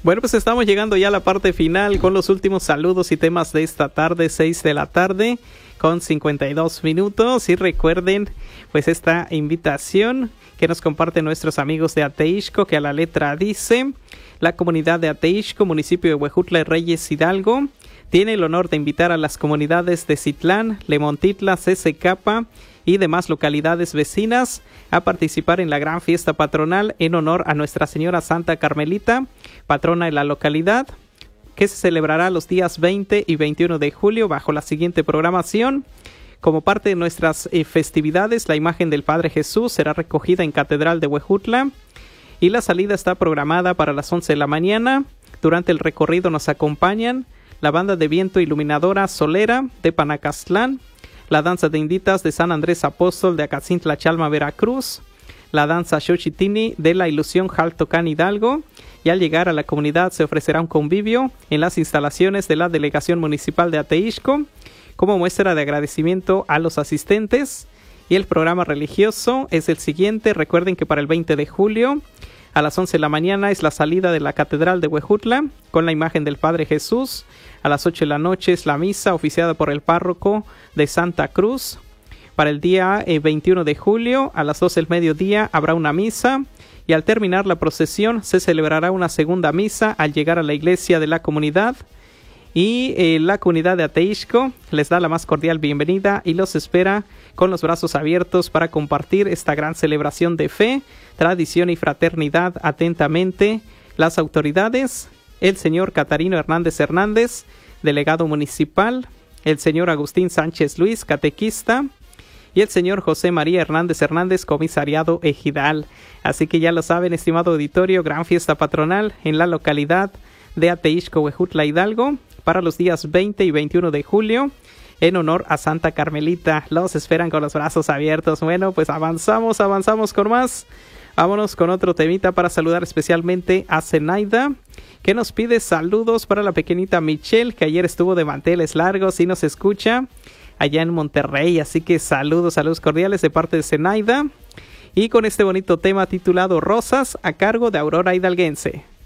Bueno, pues estamos llegando ya a la parte final con los últimos saludos y temas de esta tarde, 6 de la tarde, con 52 minutos. Y recuerden, pues esta invitación que nos comparten nuestros amigos de Ateixco, que a la letra dice: la comunidad de Ateixco, municipio de Huejutla y Reyes Hidalgo, tiene el honor de invitar a las comunidades de Citlán, Lemontitla, Cecapa y demás localidades vecinas a participar en la gran fiesta patronal en honor a Nuestra Señora Santa Carmelita, patrona de la localidad, que se celebrará los días 20 y 21 de julio bajo la siguiente programación. Como parte de nuestras festividades, la imagen del Padre Jesús será recogida en Catedral de Huejutla y la salida está programada para las 11 de la mañana. Durante el recorrido nos acompañan la banda de viento iluminadora Solera de Panacastlán, la danza de inditas de San Andrés Apóstol de Acacintla Chalma, Veracruz, la danza Xochitini de la Ilusión Jaltocán Hidalgo, y al llegar a la comunidad se ofrecerá un convivio en las instalaciones de la Delegación Municipal de Ateixco como muestra de agradecimiento a los asistentes. Y el programa religioso es el siguiente. Recuerden que para el 20 de julio a las 11 de la mañana es la salida de la Catedral de Huejutla con la imagen del Padre Jesús. A las 8 de la noche es la misa oficiada por el párroco de Santa Cruz. Para el día 21 de julio a las 12 del mediodía habrá una misa y al terminar la procesión se celebrará una segunda misa al llegar a la iglesia de la comunidad. Y la comunidad de Ateixco les da la más cordial bienvenida y los espera con los brazos abiertos para compartir esta gran celebración de fe, tradición y fraternidad. Atentamente, las autoridades: el señor Catarino Hernández Hernández, delegado municipal; el señor Agustín Sánchez Luis, catequista; y el señor José María Hernández Hernández, comisariado ejidal. Así que ya lo saben, estimado auditorio, gran fiesta patronal en la localidad de Ateixco, Huejutla, Hidalgo, para los días 20 y 21 de julio, en honor a Santa Carmelita. Los esperan con los brazos abiertos. Bueno, pues avanzamos con más. Vámonos con otro temita para saludar especialmente a Zenaida, que nos pide saludos para la pequeñita Michelle, que ayer estuvo de manteles largos y nos escucha allá en Monterrey. Así que saludos cordiales de parte de Zenaida. Y con este bonito tema titulado Rosas, a cargo de Aurora Hidalguense.